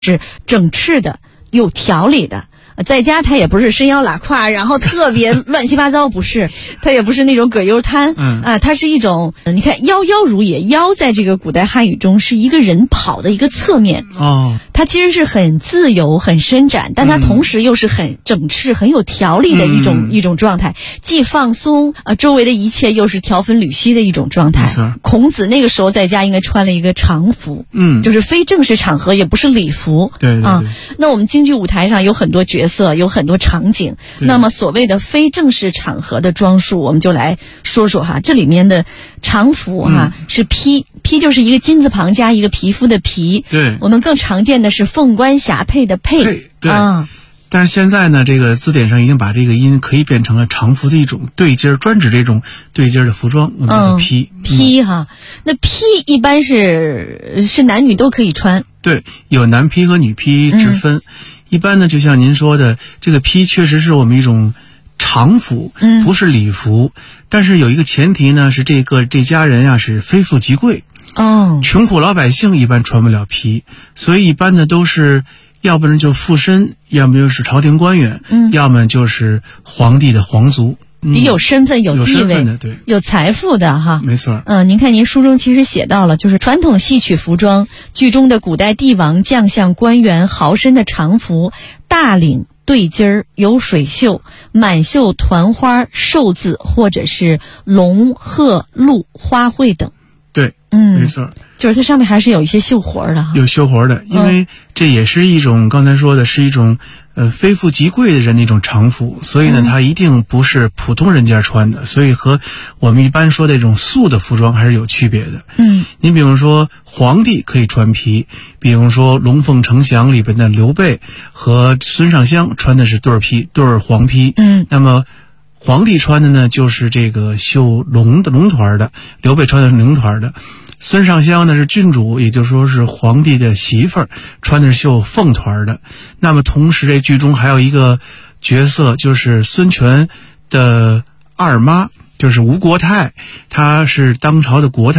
是整饬的、有条理的。在家他也不是伸腰拉胯，然后特别乱七八糟，不是，他也不是那种葛优瘫，他是一种，你看夭夭如也，夭在这个古代汉语中是一个人跑的一个侧面，它其实是很自由、很伸展，但它同时又是很整饬、很有条理的一种状态，既放松，周围的一切又是条分缕析的一种状态。孔子那个时候在家应该穿了一个常服，就是非正式场合，也不是礼服， 对。 那我们京剧舞台上有很多角色，有很多场景，那么所谓的非正式场合的装束，我们就来说说哈。这里面的常服是披就是一个金字旁加一个皮肤的皮， 对。 我们更常见的是凤冠霞帔的帔， 对。但是现在呢，这个字典上已经把这个音可以变成了常服的一种对襟，专指这种对襟的服装，我们叫披。 那披一般是男女都可以穿， 对，有男披和女披之分。一般呢，就像您说的，这个披确实是我们一种常服，不是礼服。但是有一个前提呢，是这家人是非富即贵，穷苦老百姓一般穿不了披，所以一般的都是要不然就富绅，要么就是朝廷官员，要么就是皇帝的皇族。 得有身份、有地位、 对， 有财富的哈， 没错。 您看您书中其实写到了，就是传统戏曲服装剧中的古代帝王、将相、官员豪绅的常服，大领、对襟儿、有水袖、满绣团花、寿字或者是龙、鹤、鹿、花卉等。 对，没错。 就是它上面还是有一些绣活的哈， 有绣活的，因为这也是一种刚才说的是一种非富即贵的人的一种常服，所以呢，它一定不是普通人家穿的，所以和我们一般说的这种素的服装还是有区别的。你比如说皇帝可以穿披，比如说《龙凤呈祥》里边的刘备和孙尚香穿的是对披，对黄披。那么皇帝穿的呢，就是这个绣龙团的，刘备穿的是龙团的。孙尚香呢是郡主，也就是说是皇帝的媳妇儿，穿的是绣凤团的。那么同时这剧中还有一个角色，就是孙权的二妈，就是吴国太，她是当朝的国太。